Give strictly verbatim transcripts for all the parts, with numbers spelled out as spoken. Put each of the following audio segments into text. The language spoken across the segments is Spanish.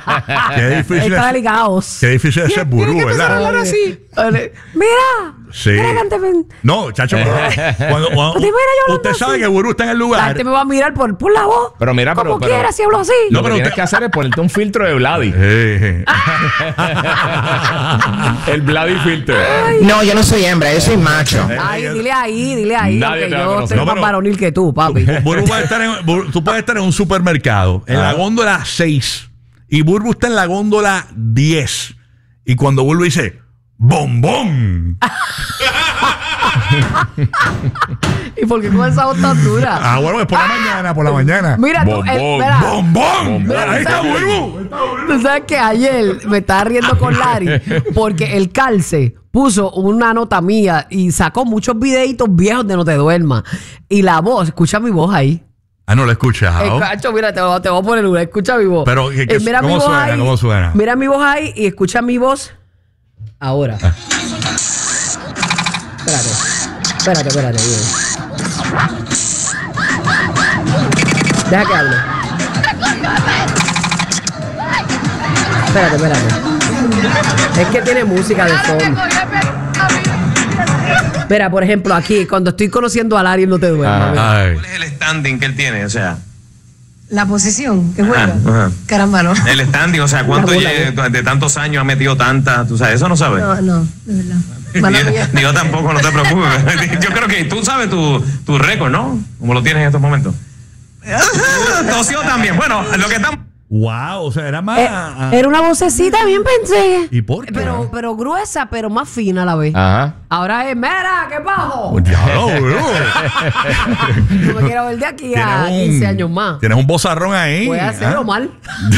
Qué difícil Está es, delicado. qué difícil es ser burú, ¿verdad? Así. Mira. Sí. Mira, cante, ven. No, chacho, cuando, cuando, Pues mira, yo usted hablando sabe así. que burú está en el La lugar. gente me va a mirar por, por la voz. Pero mira, pero- como pero- quiera, si hablo así. No, Lo pero que tienes usted- que hacer es ponerte un filtro de Vladi. Eh, El Vladi filter. No, yo no soy hembra, yo soy macho. Ay, dile ahí, dile ahí. Nadie Aunque te va a yo conocer. soy No, más pero- varonil que tú, papi. Burbu puede estar en, Burbu- tú puedes estar en un supermercado, en la góndola seis, y Burbu está en la góndola diez. Y cuando Burbu dice, ¡bombón! ¿Y por qué con esa voz tan dura? Ah, bueno, es por la mañana, por la mañana. Mira, tú, Bombón, eh, mira, ¡Bombón! Mira, Ahí está ¿sabes? Burbu. tú sabes que ayer me estaba riendo con Larry porque el calce puso una nota mía y sacó muchos videitos viejos de No Te Duermas. Y la voz, escucha mi voz ahí. Ah, no lo he escuchado. El cacho, mira, te, voy- te voy a poner una, escucha mi voz. Pero, ¿qué- qué- Eh, mira cómo mi voz suena? ahí, ¿Cómo suena? Mira mi voz ahí y escucha mi voz ahora. Espérate, espérate, espérate. Bien. Deja que hable. Espérate, espérate. Es que tiene música de fondo. Mira, por ejemplo, aquí, cuando estoy conociendo a Larry, No Te Duermas. mira. Ay. ¿Cuál es el standing que él tiene? O sea, La posición que juega. Ajá, ajá. Caramba, no. el standing, o sea, ¿cuánto La bola, lle- de tantos años ha metido tantas? ¿Tú sabes? Eso no sabes. No, no, de verdad. Mala Ni- mía. ni yo tampoco, no te preocupes. Yo creo que tú sabes tu, tu récord, ¿no? Como lo tienes en estos momentos. Tosió también. Bueno, lo que estamos... Wow, o sea, era más. Eh, era una vocecita bien pensé. ¿Y por qué? Pero, pero gruesa, pero más fina a la vez. Ajá. Ahora es, mira, ¿qué bajo? Oh, diablo, bro. No me quiero ver de aquí a Tienes un- quince años más. Tienes un bozarrón ahí. Voy a hacerlo ¿ah? mal.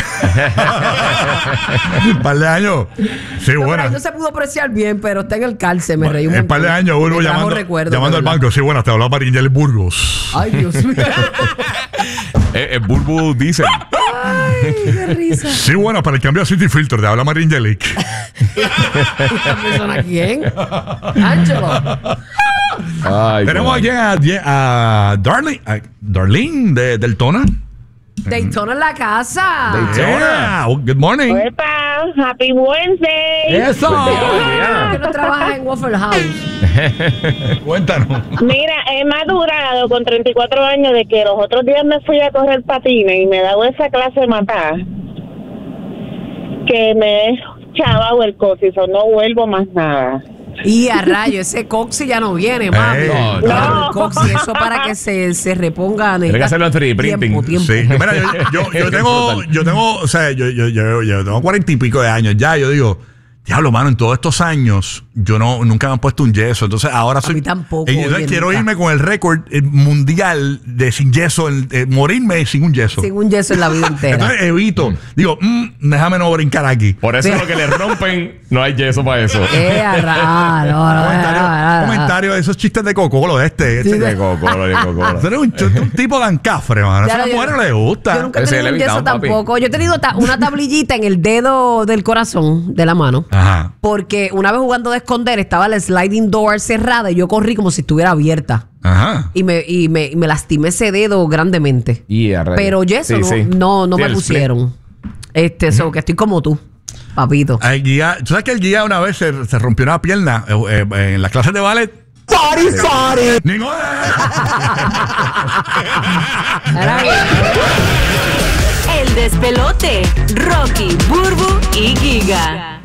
Un par de años. Sí, No, bueno. pero ahí no se pudo apreciar bien, pero está en el calce, me reí un En par de montón. años, Burbu, Me trajo llamando, recuerdos, llamando al de verdad. banco. Sí, bueno, te hablaba Maringel Burgos. Ay, Dios mío. Eh, eh, Burbu dice. Ay, qué risa. Sí, bueno, para el cambio de City Filter, te habla Maringelic. ¿Esta persona quién? Ángelo. Ay, Tenemos God. aquí a, a Darlene, a Darlene de Deltona. Daytona en la casa. Yeah. Oh, good morning. Epa, Happy Wednesday. Eso. ¿Por qué no trabajas en Waffle House? Cuéntanos. Mira, he madurado con treinta y cuatro años de que los otros días me fui a correr patines y me he dado esa clase de matar que me he chavado el coxizo, no vuelvo más nada. Y a rayo, ese coxi ya no viene, mami. Eh, no, Claro, no. el coxi, eso para que se, se reponga. Tiene que hacerlo en tres D tiempo, printing. tiempo. Sí, yo, mira, yo, yo, yo tengo, yo tengo, o sea, yo, yo, yo, yo tengo cuarenta y pico de años ya. Yo digo, diablo, mano, en todos estos años yo no nunca me han puesto un yeso. Entonces ahora soy. mí tampoco, Y yo oye, quiero nunca. irme con el récord eh, mundial de sin yeso, el- eh, morirme sin un yeso. Sin un yeso en la vida entera. Entonces evito. Digo, mm, déjame no brincar aquí. Por eso Sí. lo que le rompen, no hay yeso para eso. Eh, a ra- no, no, comentario, no, no, no. comentario de esos chistes de cocolo de este. este Sí, De cocoro, de cocoro. Tú eres un, ch- un tipo de ancafre, mano. Ya, Eso a la yo- mujer no le gusta. Yo nunca he Ese tenido es un el yeso levitado, papi. tampoco. Yo he tenido ta- una tablillita en el dedo del corazón de la mano. Ajá. Porque una vez jugando de esconder estaba la sliding door cerrada y yo corrí como si estuviera abierta. Ajá. Y me, y me, y me lastimé ese dedo grandemente. Y a rayos. Pero yeso Sí, no, sí. no, no Sí, me el pusieron. Este, so, que estoy como tú, papito. El guía, ¿tú sabes que el guía una vez se, se rompió una pierna eh, eh, en las clases de ballet? Sorry, sorry. Ningún- Era bien. El despelote. Rocky, Burbu y Giga.